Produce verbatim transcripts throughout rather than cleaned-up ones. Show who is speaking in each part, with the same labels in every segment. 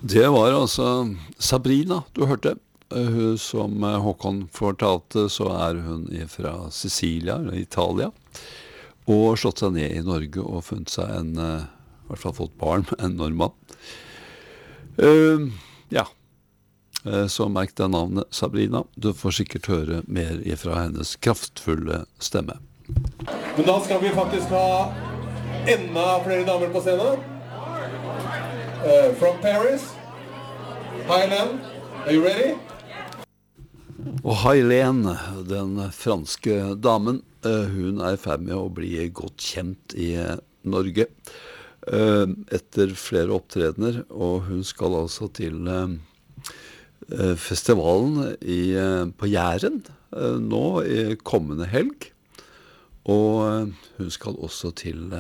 Speaker 1: Det var altså Sabrina du hørte. Hun, som Håkon fortalte, så er hun fra Sicilia, eller Italia, og slått seg ned i Norge og funnet seg en, i hvert fall fått barn med en nordmann. Uh, ja, uh, så merk deg navnet Sabrina. Du får sikkert høre mer fra hennes kraftfulle stemme.
Speaker 2: Men da skal vi faktisk ha enda flere damer på scenen. Uh, from Paris, Highland, are you ready?
Speaker 1: Og Hailene, den franske damen, hun er i ferd med å bli godt kjent i Norge etter flere opptredener, og hun skal altså til festivalen i, på Jæren nå i kommende helg, og hun skal også til,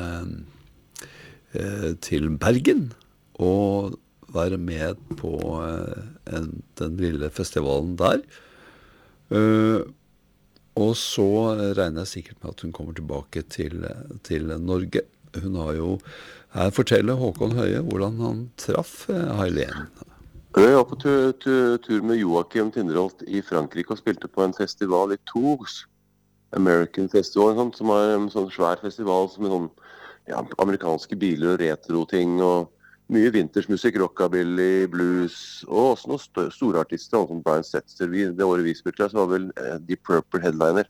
Speaker 1: til Bergen og være med på en, den lille festivalen der. Uh, og så regner jeg sikkert med at hun kommer tilbake til, til Norge. Hun har jo, her forteller Håkon Høie hvordan han traff Hailene.
Speaker 3: Jeg var på tur, tur, tur med Joachim Tinderholt i Frankrike og spilte på en festival i Tours, American Festival, sånn, som er en sånn svær festival som er sånn, ja, amerikanske biler og retro-ting og mye vintersmusikk, rockabilly, blues, og også noen st- store artister, som Brian Setzer. Vi, det året vi spilte, så var vel uh, Deep Purple headliner.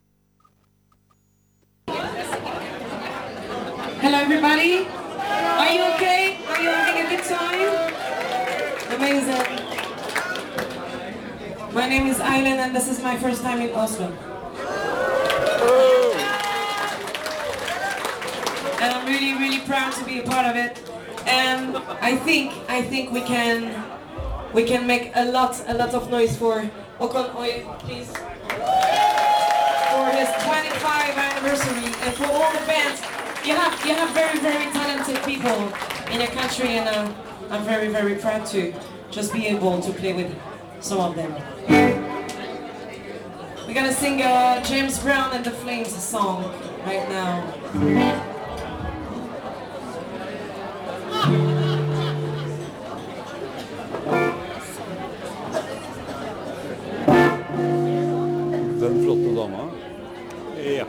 Speaker 4: Hello everybody, are you okay? Are you having a good time? Amazing. My name is Aylen and this is my first time in Oslo. And I'm really, really proud to be a part of it. And I think I think we can we can make a lot a lot of noise for Håkon Høie, please, for his twenty-five anniversary and for all the bands. You have you have very very talented people in your country, and uh, I'm very very proud to just be able to play with some of them. We're gonna sing uh, James Brown and the Flames song right now.
Speaker 1: Den flotte dama. Ja.